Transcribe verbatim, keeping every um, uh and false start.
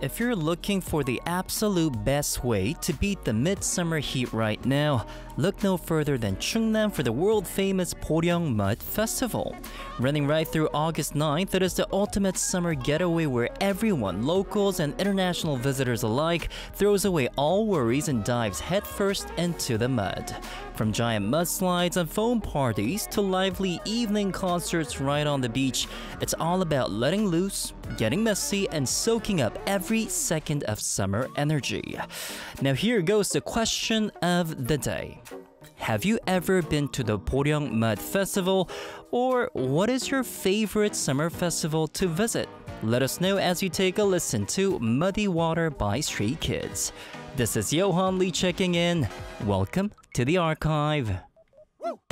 if you're looking for the absolute best way to beat the midsummer heat right now, look no further than Chungnam for the world-famous Poryong Mud Festival. Running right through August ninth, it is the ultimate summer getaway where everyone, locals and international visitors alike, throws away all worries and dives headfirst into the mud. From giant mudslides and foam parties to lively evening concerts right on the beach, it's all about letting loose, getting messy, and soaking up every second of summer energy. Now here goes the question of the day. Have you ever been to the Poryong Mud Festival? Or what is your favorite summer festival to visit? Let us know as you take a listen to Muddy Water by Stray Kids. This is Johan Lee checking in. Welcome to the archive.